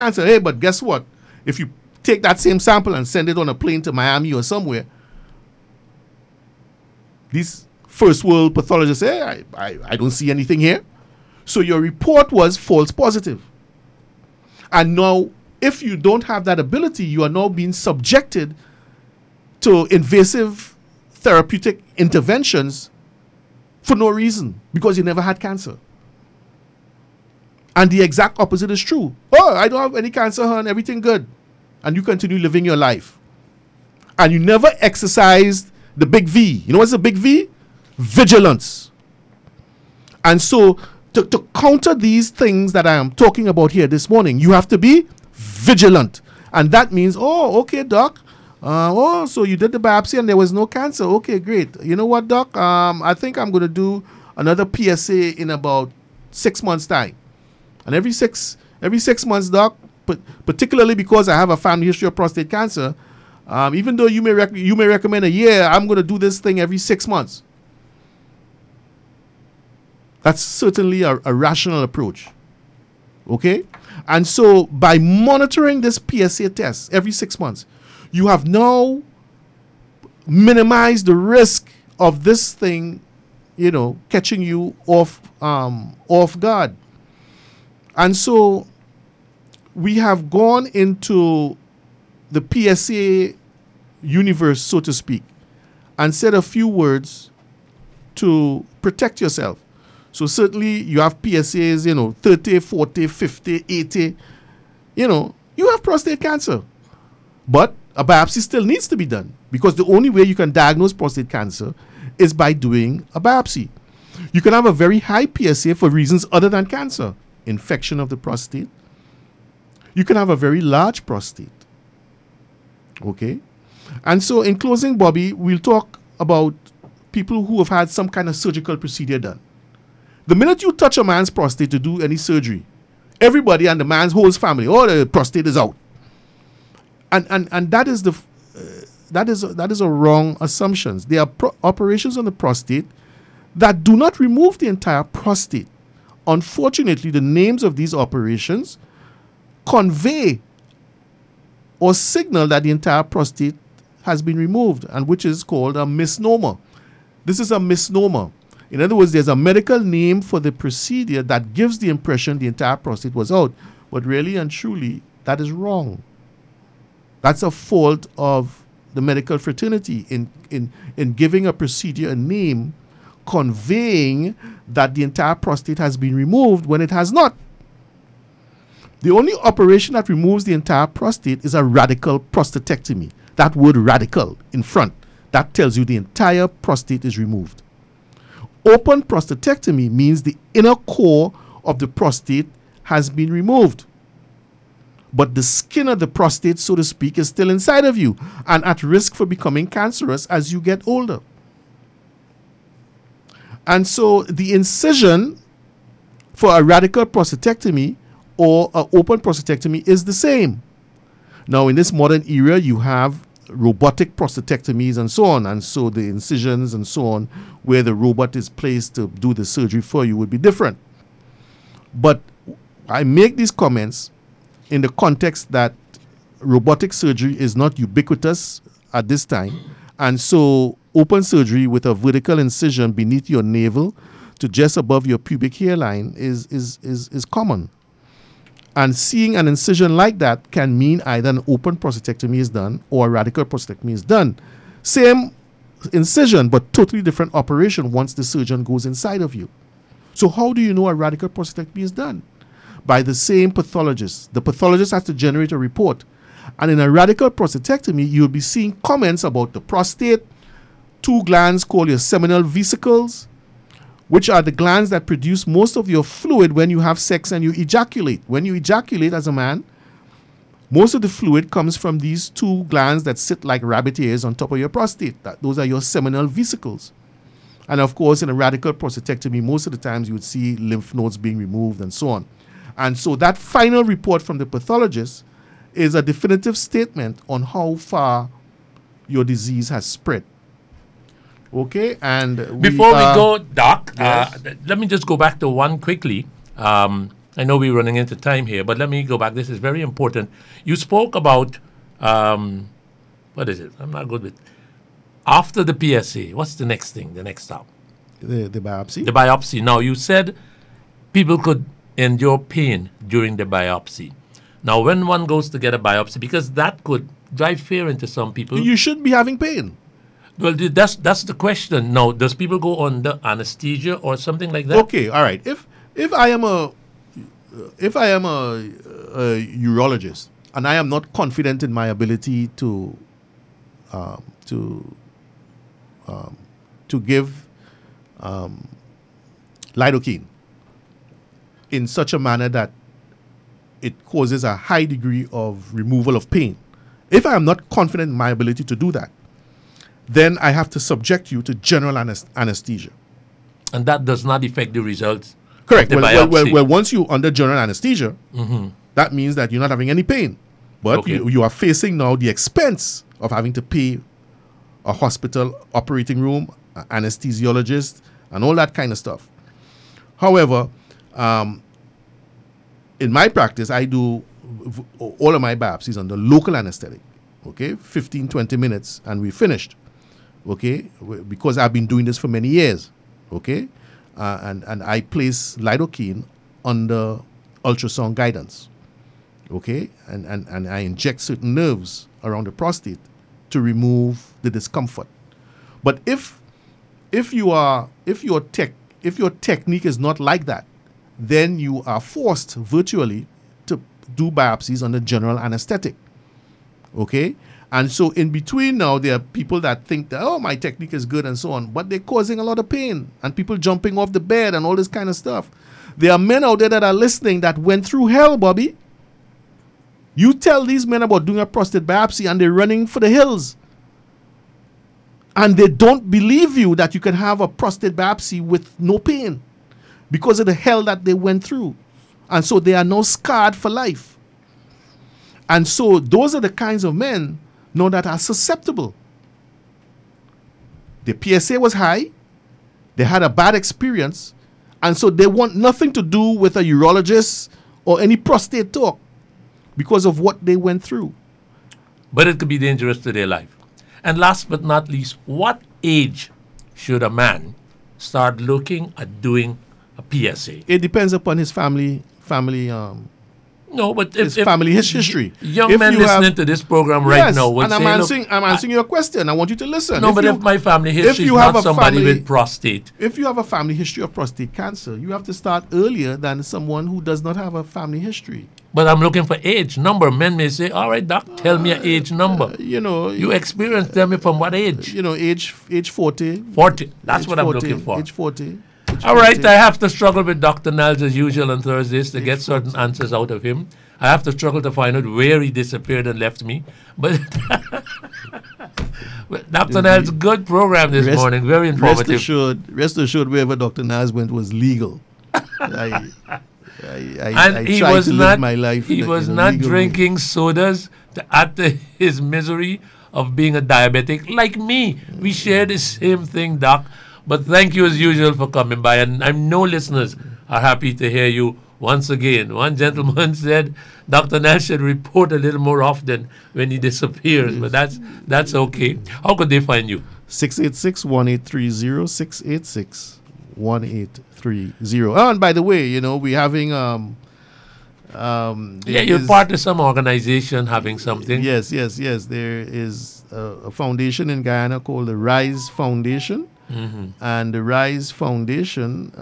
cancer. Hey, but guess what? If you take that same sample and send it on a plane to Miami or somewhere, these first world pathologists say, hey, I don't see anything here. So your report was false positive. And now, if you don't have that ability, you are now being subjected to invasive therapeutic interventions for no reason, because you never had cancer. And the exact opposite is true. Oh, I don't have any cancer, hon, everything good. And you continue living your life. And you never exercised the big V. You know what's the big V? Vigilance. And so to counter these things that I am talking about here this morning, you have to be vigilant. And that means, oh, okay, doc. So you did the biopsy and there was no cancer. Okay, great. You know what, doc? I think I'm going to do another PSA in about 6 months' time. And every six months, doc, particularly because I have a family history of prostate cancer, even though you may recommend a year, I'm going to do this thing every 6 months. That's certainly a rational approach. Okay? And so by monitoring this PSA test every 6 months, you have now minimized the risk of this thing, catching you off guard. And so we have gone into the PSA universe, so to speak, and said a few words to protect yourself. So certainly you have PSAs, 30, 40, 50, 80. You have prostate cancer. But a biopsy still needs to be done, because the only way you can diagnose prostate cancer is by doing a biopsy. You can have a very high PSA for reasons other than cancer. Infection of the prostate. You can have a very large prostate. Okay? And so in closing, Bobby, we'll talk about people who have had some kind of surgical procedure done. The minute you touch a man's prostate to do any surgery, everybody and the man's whole family, the prostate is out. And that is that is a wrong assumption. There are operations on the prostate that do not remove the entire prostate. Unfortunately, the names of these operations convey or signal that the entire prostate has been removed, and which is called a misnomer. This is a misnomer. In other words, there's a medical name for the procedure that gives the impression the entire prostate was out, but really and truly, that is wrong. That's a fault of the medical fraternity in giving a procedure a name conveying that the entire prostate has been removed when it has not. The only operation that removes the entire prostate is a radical prostatectomy. That word radical in front, that tells you the entire prostate is removed. Open prostatectomy means the inner core of the prostate has been removed, but the skin of the prostate, so to speak, is still inside of you and at risk for becoming cancerous as you get older. And so the incision for a radical prostatectomy or an open prostatectomy is the same. Now, in this modern era, you have robotic prostatectomies and so on. And so the incisions and so on, where the robot is placed to do the surgery for you, would be different. But I make these comments in the context that robotic surgery is not ubiquitous at this time. And so open surgery with a vertical incision beneath your navel to just above your pubic hairline is common. And seeing an incision like that can mean either an open prostatectomy is done or a radical prostatectomy is done. Same incision, but totally different operation once the surgeon goes inside of you. So how do you know a radical prostatectomy is done? By the same pathologist. The pathologist has to generate a report. And in a radical prostatectomy, you'll be seeing comments about the prostate, two glands called your seminal vesicles, which are the glands that produce most of your fluid when you have sex and you ejaculate. When you ejaculate as a man, most of the fluid comes from these two glands that sit like rabbit ears on top of your prostate. Those are your seminal vesicles. And of course, in a radical prostatectomy, most of the times you would see lymph nodes being removed and so on. And so that final report from the pathologist is a definitive statement on how far your disease has spread. Okay, and before we go, Doc, yes. let me just go back to one quickly. I know we're running into time here, but let me go back. This is very important. You spoke about what is it? I'm not good with after the PSA. What's the next thing? The next stop? The biopsy. The biopsy. Now you said people could endure pain during the biopsy. Now, when one goes to get a biopsy, because that could drive fear into some people. You should be having pain. Well, that's the question. Now, does people go under anesthesia or something like that? Okay, all right. If I am a urologist and I am not confident in my ability to give lidocaine in such a manner that it causes a high degree of removal of pain. If I am not confident in my ability to do that, then I have to subject you to general anesthesia. And that does not affect the results. Correct. Of the biopsy. Well, once you're under general anesthesia, that means that you're not having any pain. But Okay. you are facing now the expense of having to pay a hospital operating room, anesthesiologist, and all that kind of stuff. However, in my practice, I do all of my biopsies under local anesthetic, okay, 15, 20 minutes, and we finished, okay, because I've been doing this for many years, okay, and I place lidocaine under ultrasound guidance, okay, and I inject certain nerves around the prostate to remove the discomfort. But if your technique is not like that, then you are forced virtually to do biopsies under general anesthetic. Okay? And so in between now, there are people that think that, oh, my technique is good and so on, but they're causing a lot of pain and people jumping off the bed and all this kind of stuff. There are men out there that are listening that went through hell, Bobby. You tell these men about doing a prostate biopsy and they're running for the hills. And they don't believe you that you can have a prostate biopsy with no pain because of the hell that they went through. And so they are now scarred for life. And so those are the kinds of men now that are susceptible. The PSA was high. They had a bad experience. And so they want nothing to do with a urologist or any prostate talk because of what they went through. But it could be dangerous to their life. And last but not least, what age should a man start looking at doing a PSA? It depends upon his family No, but his family history. Young If men you listening have- to this program right Yes, now would and say, I'm answering your question. I want you to listen. no, but if my family history is you have not a somebody family- with prostate, If you have a family history of prostate cancer, you have to start earlier than someone who does not have a family history. but I'm looking for age number. Men may say, all right, doc, tell me an age number. You experience, tell me from what age? Age 40. 40. That's Age what I'm 40, looking for. Age 40. All right, I have to struggle with Dr. Niles as usual on Thursdays to get certain answers out of him. I have to struggle to find out where he disappeared and left me. But Dr. Niles, good program this morning, very informative. Rest assured, wherever Dr. Nas went was legal. I And he tried was to not. live my life. He in was a not legal way. drinking sodas to add to his misery of being a diabetic like me. We share the same thing, Doc. But thank you as usual for coming by, and I know listeners are happy to hear you once again. One gentleman said Dr. Nash should report a little more often when he disappears, but that's okay. How could they find you? 686-1830, 686-1830. Oh, and by the way, we're having Yeah, you're part of some organization having something. Yes. There is a foundation in Guyana called the Rise Foundation. And the Rise Foundation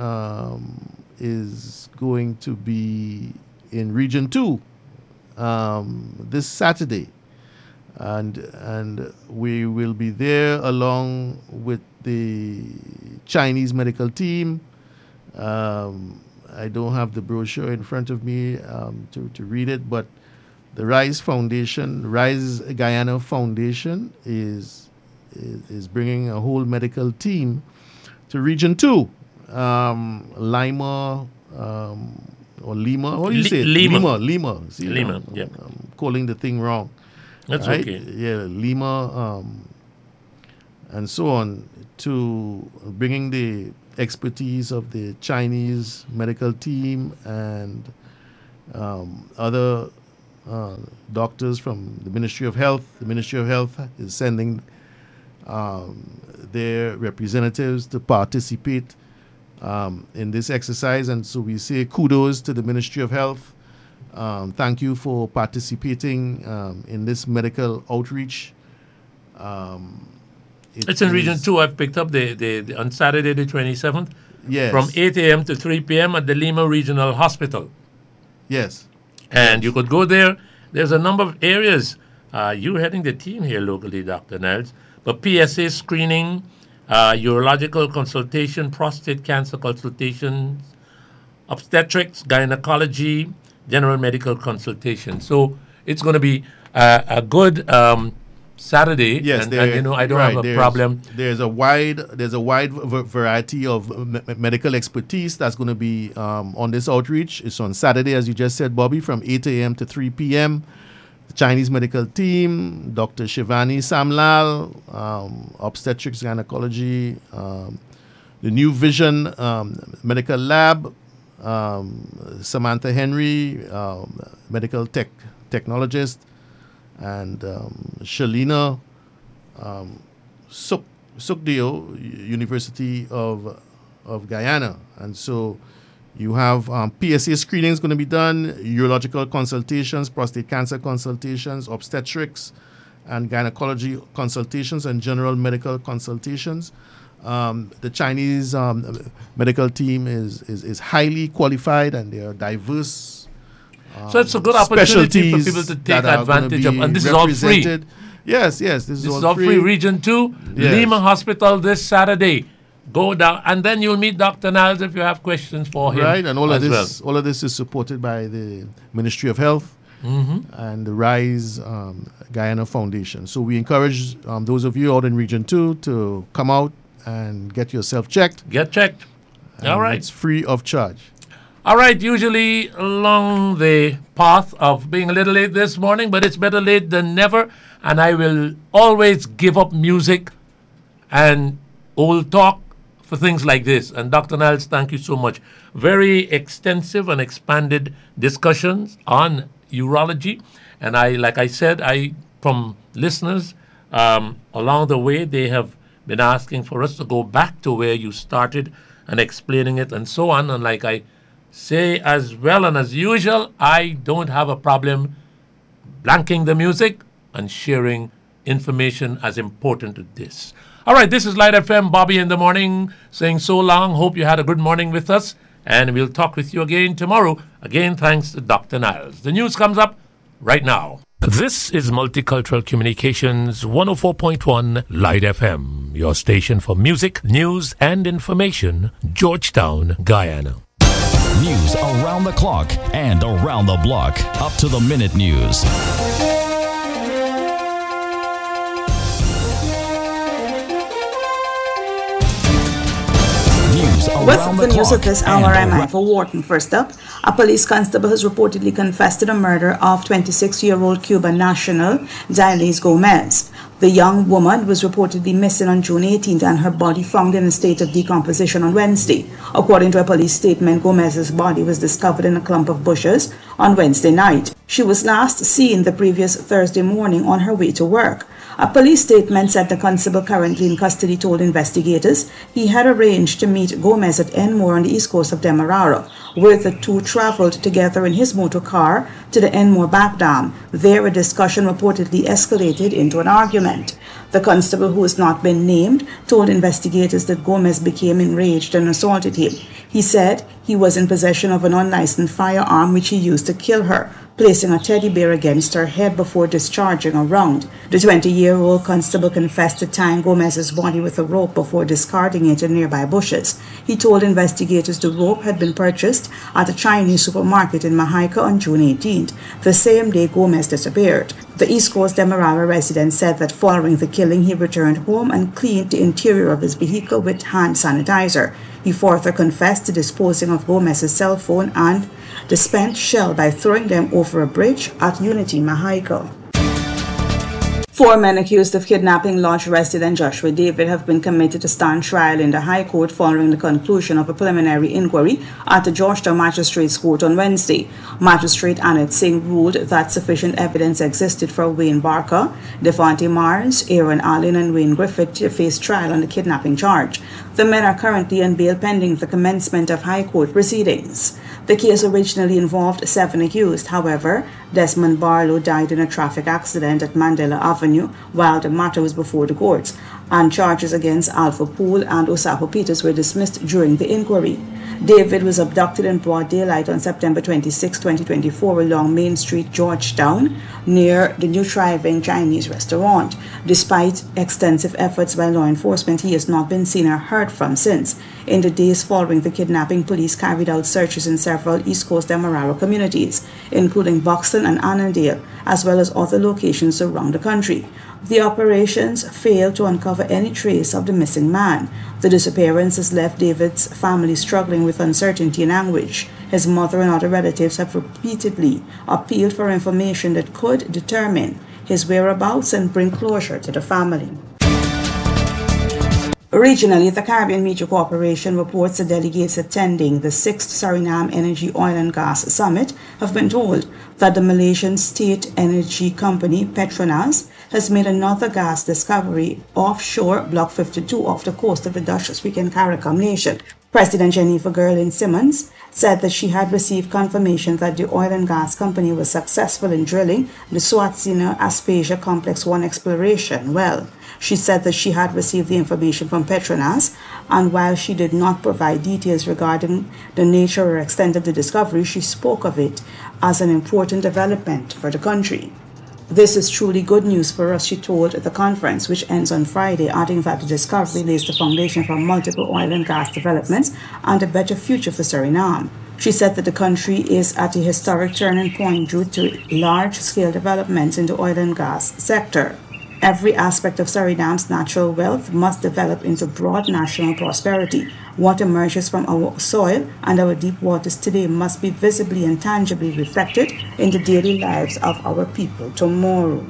is going to be in Region 2 this Saturday. And we will be there along with the Chinese medical team. I don't have the brochure in front of me to read it, but the Rise Foundation, Rise Guyana Foundation is bringing a whole medical team to Region 2. Lima, or Lima, what do you say? Lima. See, Lima, yeah. I'm calling the thing wrong. That's right? okay. Yeah, Lima, and so on, to bringing the expertise of the Chinese medical team and Other doctors from the Ministry of Health. The Ministry of Health is sending their representatives to participate in this exercise, and so we say kudos to the Ministry of Health. Thank you for participating in this medical outreach. It's in Region 2. I've picked up the on Saturday the 27th Yes. from 8 a.m. to 3 p.m. at the Lima Regional Hospital. Yes. And you could go there. There's a number of areas. You're heading the team here locally, Dr. Niles. But PSA screening, urological consultation, prostate cancer consultations, obstetrics, gynecology, general medical consultation. So it's going to be a good Saturday. Yes, and I don't have a problem. There's a wide variety of medical expertise that's going to be on this outreach. It's on Saturday, as you just said, Bobby, from 8 a.m. to 3 p.m. The Chinese medical team, Dr. Shivani Samlal, obstetrics, gynecology, the New Vision medical lab, Samantha Henry, medical technologist, and Shalina Sukdeo, University of Guyana. And so you have PSA screenings going to be done, urological consultations, prostate cancer consultations, obstetrics and gynecology consultations, and general medical consultations. The Chinese medical team is highly qualified, and they are diverse. So it's a good opportunity for people to take advantage of. And this is all free. Yes, this is all free. Region 2, Yes. Lima Hospital this Saturday. Go down, and then you'll meet Dr. Niles if you have questions for him. Right, and all of as all of this is supported by the Ministry of Health and the Rise Guyana Foundation. So we encourage those of you out in Region 2 to come out and get yourself checked. Get checked. All right. It's free of charge. All right, usually along the path of being a little late this morning, but it's better late than never. And I will always give up music and old talk for things like this. And Dr. Niles, thank you so much. Very extensive and expanded discussions on urology. And like I said, from listeners along the way, they have been asking for us to go back to where you started and explaining it and so on. And like I say as well and as usual, I don't have a problem blanking the music and sharing information as important as this. All right, this is Light FM, Bobby in the morning, saying so long. Hope you had a good morning with us, and we'll talk with you again tomorrow. Again, thanks to Dr. Niles. The news comes up right now. This is Multicultural Communications 104.1 Light FM, your station for music, news, and information, Georgetown, Guyana. News around the clock and around the block. Up to the minute news. With the news of this hour, I'm Michael Wharton. First up, a police constable has reportedly confessed to the murder of 26-year-old Cuban national Diles Gomez. The young woman was reportedly missing on June 18th and her body found in a state of decomposition on Wednesday. According to a police statement, Gomez's body was discovered in a clump of bushes on Wednesday night. She was last seen the previous Thursday morning on her way to work. A police statement said the constable currently in custody told investigators he had arranged to meet Gomez at Enmore on the east coast of Demerara, where the two traveled together in his motor car to the Enmore back dam. There, a discussion reportedly escalated into an argument. The constable, who has not been named, told investigators that Gomez became enraged and assaulted him. He said he was in possession of an unlicensed firearm which he used to kill her, placing a teddy bear against her head before discharging a round. The 20-year-old constable confessed to tying Gomez's body with a rope before discarding it in nearby bushes. He told investigators the rope had been purchased at a Chinese supermarket in Mahaika on June 18th, the same day Gomez disappeared. The East Coast Demerara resident said that following the killing, he returned home and cleaned the interior of his vehicle with hand sanitizer. He further confessed to disposing of Gomez's cell phone and the spent shell by throwing them over a bridge at Unity, Mahaika. 4 men accused of kidnapping Lodge resident Joshua David have been committed to stand trial in the High Court following the conclusion of a preliminary inquiry at the Georgetown Magistrates Court on Wednesday. Magistrate Anit Singh ruled that sufficient evidence existed for Wayne Barker, Devontae Mars, Aaron Allen, and Wayne Griffith to face trial on the kidnapping charge. The men are currently on bail pending the commencement of High Court proceedings. The case originally involved 7 accused. However, Desmond Barlow died in a traffic accident at Mandela Avenue while the matter was before the courts, and charges against Alpha Poole and Osapo Peters were dismissed during the inquiry. David was abducted in broad daylight on September 26, 2024 along Main Street, Georgetown, near the new thriving Chinese restaurant. Despite extensive efforts by law enforcement, he has not been seen or heard from since. In the days following the kidnapping, police carried out searches in several East Coast Demerara communities, including Buxton and Annandale, as well as other locations around the country. The operations failed to uncover any trace of the missing man. The disappearance has left David's family struggling with uncertainty and anguish. His mother and other relatives have repeatedly appealed for information that could determine his whereabouts and bring closure to the family. Regionally, the Caribbean Media Corporation reports the delegates attending the 6th Suriname Energy Oil and Gas Summit have been told that the Malaysian state energy company Petronas has made another gas discovery offshore Block 52 off the coast of the Dutch-speaking CARICOM nation. President Jennifer Gerlin Simmons said that she had received confirmation that the oil and gas company was successful in drilling the Swatsina Aspasia Complex 1 exploration well. She said that she had received the information from Petronas, and while she did not provide details regarding the nature or extent of the discovery, she spoke of it as an important development for the country. This is truly good news for us, she told the conference, which ends on Friday, adding that the discovery lays the foundation for multiple oil and gas developments and a better future for Suriname. She said that the country is at a historic turning point due to large-scale developments in the oil and gas sector. Every aspect of Suriname's natural wealth must develop into broad national prosperity. What emerges from our soil and our deep waters today must be visibly and tangibly reflected in the daily lives of our people tomorrow.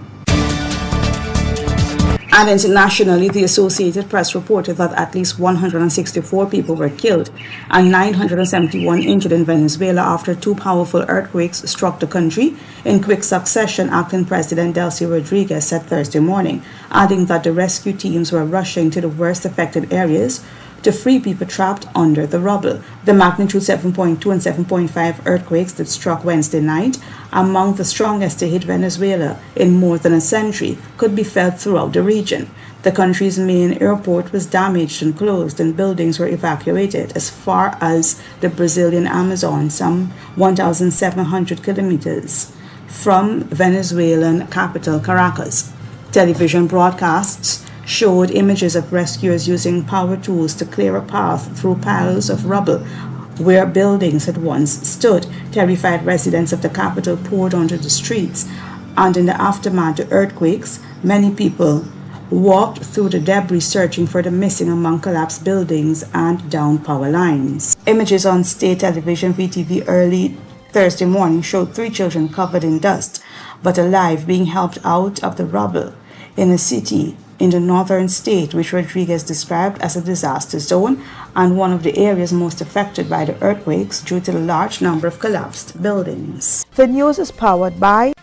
And internationally, the Associated Press reported that at least 164 people were killed and 971 injured in Venezuela after 2 powerful earthquakes struck the country in quick succession, acting President Delcy Rodriguez said Thursday morning, adding that the rescue teams were rushing to the worst affected areas to free people trapped under the rubble. The magnitude 7.2 and 7.5 earthquakes that struck Wednesday night, among the strongest to hit Venezuela in more than a century, could be felt throughout the region. The country's main airport was damaged and closed, and buildings were evacuated as far as the Brazilian Amazon, some 1,700 kilometers from Venezuelan capital Caracas. Television broadcasts showed images of rescuers using power tools to clear a path through piles of rubble where buildings had once stood. Terrified residents of the capital poured onto the streets, and in the aftermath of earthquakes, many people walked through the debris searching for the missing among collapsed buildings and downed power lines. Images on state television VTV early Thursday morning showed 3 children covered in dust but alive being helped out of the rubble in a city in the northern state, which Rodriguez described as a disaster zone and one of the areas most affected by the earthquakes due to the large number of collapsed buildings. The news is powered by